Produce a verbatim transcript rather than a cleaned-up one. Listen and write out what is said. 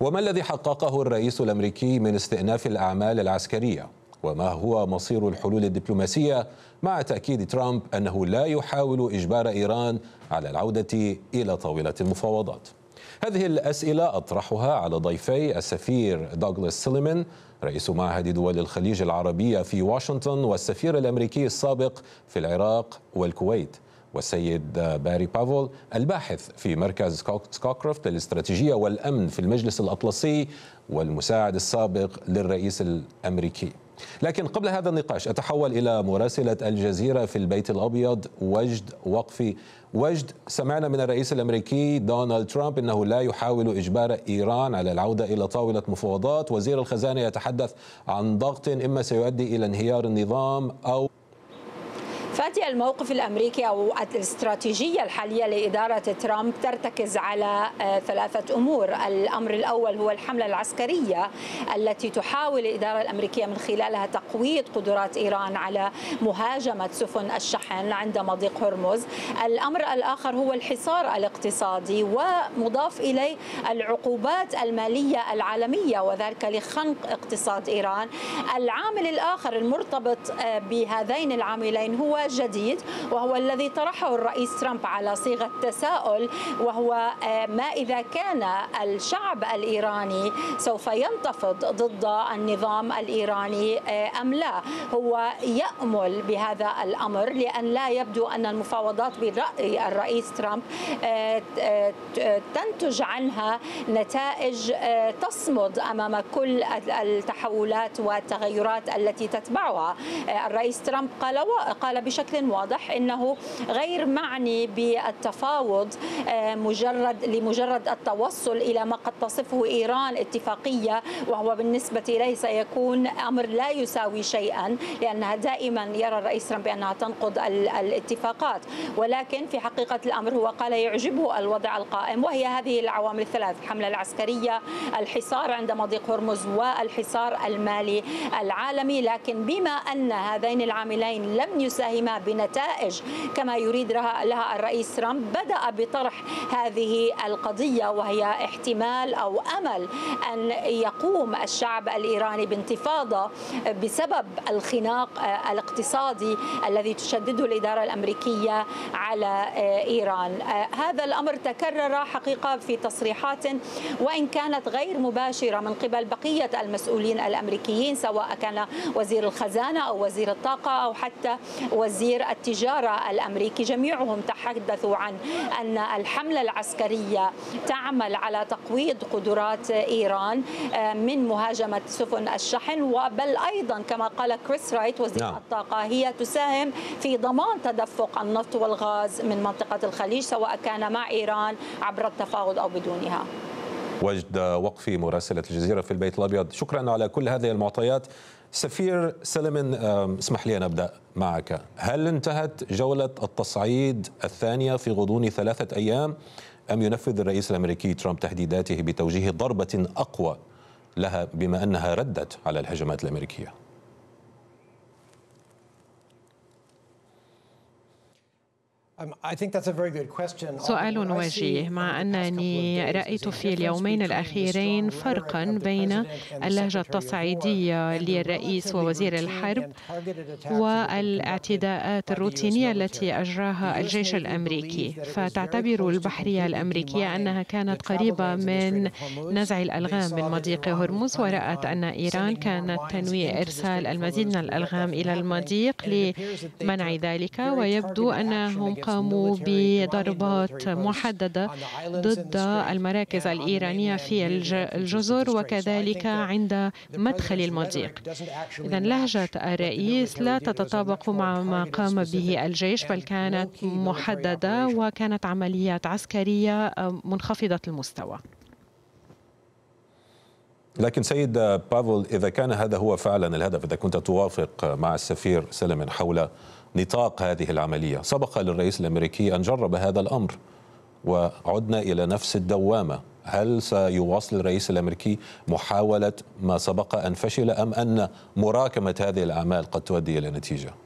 وما الذي حققه الرئيس الأمريكي من استئناف الأعمال العسكرية؟ وما هو مصير الحلول الدبلوماسية مع تأكيد ترامب أنه لا يحاول إجبار إيران على العودة إلى طاولة المفاوضات؟ هذه الأسئلة أطرحها على ضيفي السفير دوغلاس سوليمان رئيس معهد دول الخليج العربية في واشنطن، والسفير الأمريكي السابق في العراق والكويت، والسيد باري بافول الباحث في مركز سكوكروفت للاستراتيجية والأمن في المجلس الأطلسي والمساعد السابق للرئيس الأمريكي. لكن قبل هذا النقاش أتحول إلى مراسلة الجزيرة في البيت الأبيض وجد وقفي. وجد، سمعنا من الرئيس الأمريكي دونالد ترامب أنه لا يحاول إجبار إيران على العودة إلى طاولة مفاوضات. وزير الخزانة يتحدث عن ضغط إما سيؤدي إلى انهيار النظام أو فاتي الموقف الأمريكي أو الاستراتيجية الحالية لإدارة ترامب ترتكز على ثلاثة أمور. الأمر الأول هو الحملة العسكرية التي تحاول الإدارة الأمريكية من خلالها تقويض قدرات إيران على مهاجمة سفن الشحن عند مضيق هرمز. الأمر الآخر هو الحصار الاقتصادي، ومضاف إليه العقوبات المالية العالمية، وذلك لخنق اقتصاد إيران. العامل الآخر المرتبط بهذين العاملين هو جديد، وهو الذي طرحه الرئيس ترامب على صيغة تساؤل، وهو ما إذا كان الشعب الإيراني سوف ينتفض ضد النظام الإيراني أم لا. هو يأمل بهذا الأمر لأن لا يبدو أن المفاوضات برأي الرئيس ترامب تنتج عنها نتائج تصمد أمام كل التحولات والتغيرات التي تتبعها. الرئيس ترامب قال قال بشكل واضح إنه غير معني بالتفاوض مجرد لمجرد التوصل إلى ما قد تصفه إيران اتفاقية، وهو بالنسبة إليه سيكون أمر لا يساوي شيئا، لأنها دائما يرى الرئيس ترامب بأنها تنقض الاتفاقات. ولكن في حقيقة الأمر هو قال يعجبه الوضع القائم، وهي هذه العوامل الثلاث: الحملة العسكرية، الحصار عند مضيق هرمز، والحصار المالي العالمي. لكن بما أن هذين العاملين لم يساهما بنتائج كما يريد لها الرئيس ترامب، بدأ بطرح هذه القضية، وهي احتمال أو أمل أن يقوم الشعب الإيراني بانتفاضة بسبب الخناق الاقتصادي الذي تشدده الإدارة الأمريكية على إيران. هذا الأمر تكرر حقيقة في تصريحات وإن كانت غير مباشرة من قبل بقية المسؤولين الأمريكيين، سواء كان وزير الخزانة أو وزير الطاقة أو حتى وزير التجارة الأمريكي. جميعهم تحدثوا عن أن الحملة العسكرية تعمل على تقويض قدرات إيران من مهاجمة سفن الشحن، وبل أيضا كما قال كريس رايت وزير نعم. الطاقة، هي تساهم في ضمان تدفق النفط والغاز من منطقة الخليج، سواء كان مع إيران عبر التفاوض أو بدونها. وجد وقفي، مراسلة الجزيرة في البيت الأبيض، شكرا على كل هذه المعطيات. سفير سوليمان، اسمح لي أن أبدأ معك. هل انتهت جولة التصعيد الثانية في غضون ثلاثة أيام، أم ينفذ الرئيس الأمريكي ترامب تهديداته بتوجيه ضربة أقوى لها بما أنها ردت على الهجمات الأمريكية؟ سؤال وجيه، مع أنني رأيت في اليومين الأخيرين فرقا بين اللهجة التصعيدية للرئيس ووزير الحرب والاعتداءات الروتينية التي أجراها الجيش الأمريكي. فتعتبر البحرية الأمريكية أنها كانت قريبة من نزع الألغام من مضيق هرمز، ورأت أن إيران كانت تنوي إرسال المزيد من الألغام إلى المضيق لمنع ذلك، ويبدو أنهم قاموا بضربات محددة ضد المراكز الإيرانية في الجزر وكذلك عند مدخل المضيق. إذن لهجة الرئيس لا تتطابق مع ما قام به الجيش، بل كانت محددة وكانت عمليات عسكرية منخفضة المستوى. لكن سيد بافول، إذا كان هذا هو فعلا الهدف، إذا كنت توافق مع السفير سوليمان حول نطاق هذه العملية، سبق للرئيس الأمريكي أن جرب هذا الأمر وعدنا إلى نفس الدوامة. هل سيواصل الرئيس الأمريكي محاولة ما سبق أن فشل، أم أن مراكمة هذه الأعمال قد تؤدي إلى نتيجة؟